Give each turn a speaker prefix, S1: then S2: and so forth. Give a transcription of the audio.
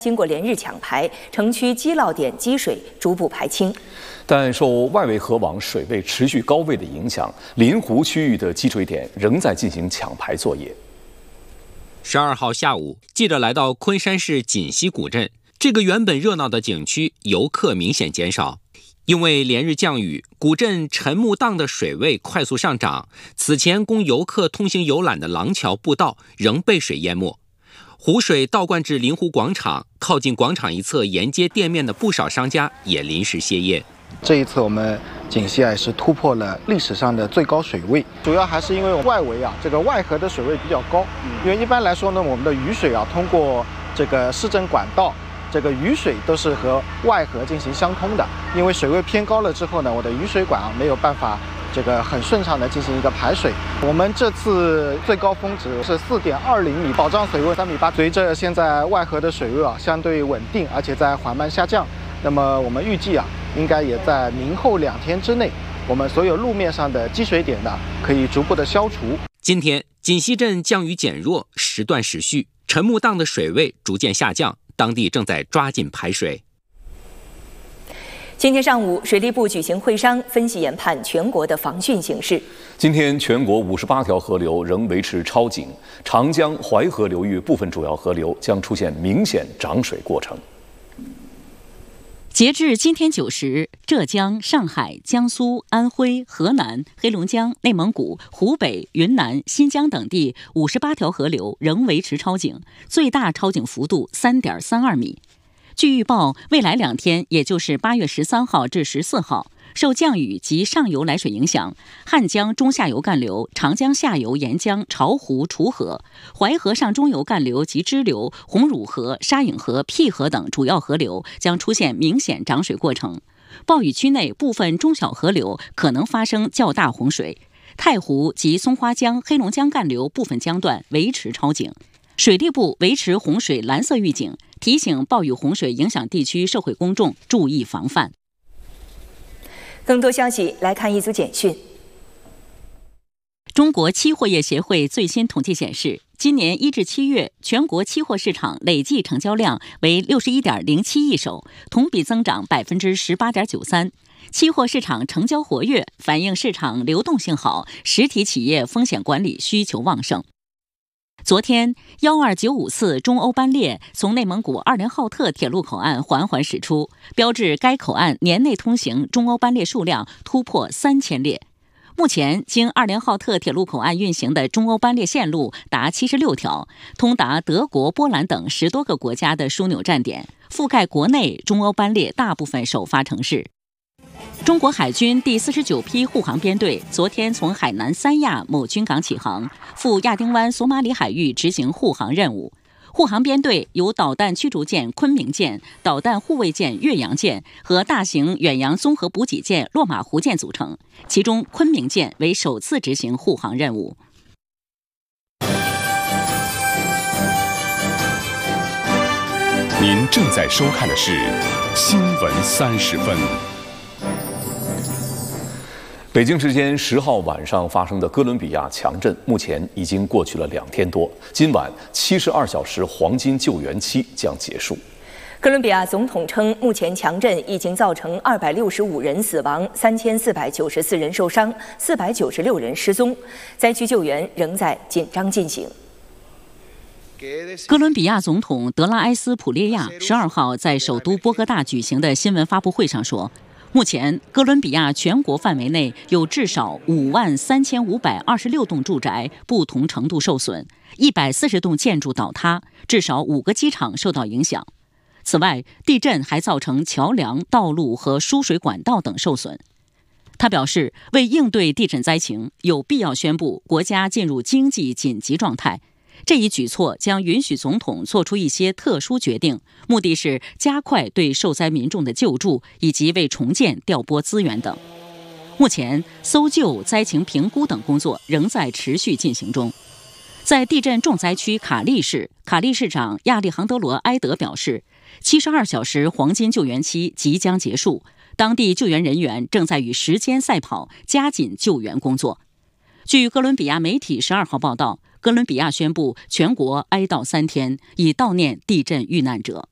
S1: 经过连日抢排，城区积涝点积水逐步排清。
S2: 但受外围河网水位持续高位的影响，临湖区域的积水点仍在进行抢排作业。
S3: 12号下午，记者来到昆山市锦溪古镇，这个原本热闹的景区游客明显减少，因为连日降雨，古镇陈木荡的水位快速上涨。此前供游客通行游览的廊桥步道仍被水淹没。湖水倒灌至临湖广场，靠近广场一侧沿街店面的不少商家也临时歇业。
S4: 这一次我们锦溪也是突破了历史上的最高水位，主要还是因为外围这个外河的水位比较高。因为一般来说呢，我们的雨水通过这个市政管道，这个雨水都是和外河进行相通的。因为水位偏高了之后呢，我的雨水管没有办法这个很顺畅的进行一个排水。我们这次最高峰值是4.20米，保障水位3.8米。随着现在外河的水位相对稳定，而且在缓慢下降，那么我们预计应该也在明后2天之内，我们所有路面上的积水点可以逐步的消除。
S3: 今天锦溪镇降雨减弱，时断时续，陈木荡的水位逐渐下降，当地正在抓紧排水。
S1: 今天上午，水利部举行会商，分析研判全国的防汛形势。
S2: 今天全国58条河流仍维持超警，长江、淮河流域部分主要河流将出现明显涨水过程。
S5: 截至今天9时，浙江、上海、江苏、安徽、河南、黑龙江、内蒙古、湖北、云南、新疆等地58条河流仍维持超警，最大超警幅度3.32米。据预报，未来2天，也就是8月13号至14号，受降雨及上游来水影响，汉江中下游干流、长江下游沿江、巢湖、楚河、淮河上中游干流及支流、红乳河、沙影河、辟河等主要河流将出现明显涨水过程。暴雨区内部分中小河流可能发生较大洪水，太湖及松花江、黑龙江干流部分江段维持超警。水利部维持洪水蓝色预警，提醒暴雨洪水影响地区社会公众注意防范。
S1: 更多消息来看一组简讯。
S5: 中国期货业协会最新统计显示，今年1至7月，全国期货市场累计成交量为61.07亿手，同比增长18.93%。期货市场成交活跃，反映市场流动性好，实体企业风险管理需求旺盛。昨天，12954中欧班列从内蒙古2连浩特铁路口岸缓缓驶出，标志该口岸年内通行中欧班列数量突破3000列。目前，经2连浩特铁路口岸运行的中欧班列线路达76条，通达德国、波兰等10多个国家的枢纽站点，覆盖国内中欧班列大部分首发城市。中国海军第49批护航编队昨天从海南三亚某军港起航，赴亚丁湾索马里海域执行护航任务。护航编队由导弹驱逐舰昆明舰、导弹护卫舰岳阳舰和大型远洋综合补给舰落马湖舰组成，其中昆明舰为首次执行护航任务。
S6: 您正在收看的是新闻30分。
S2: 北京时间10号晚上发生的哥伦比亚强震，目前已经过去了2天多。今晚72小时黄金救援期将结束。
S1: 哥伦比亚总统称，目前强震已经造成265人死亡，3494人受伤，496人失踪，灾区救援仍在紧张进行。
S5: 哥伦比亚总统德拉埃斯普列亚12号在首都波哥大举行的新闻发布会上说，目前，哥伦比亚全国范围内有至少53526栋住宅不同程度受损，140栋建筑倒塌，至少5个机场受到影响。此外，地震还造成桥梁、道路和输水管道等受损。他表示，为应对地震灾情，有必要宣布国家进入经济紧急状态。这一举措将允许总统做出一些特殊决定，目的是加快对受灾民众的救助，以及为重建调拨资源等。目前，搜救、灾情评估等工作仍在持续进行中。在地震重灾区卡利市，卡利市长亚历杭德罗·埃德表示，72小时黄金救援期即将结束，当地救援人员正在与时间赛跑，加紧救援工作。据哥伦比亚媒体12号报道，哥伦比亚宣布全国哀悼3天，以悼念地震遇难者。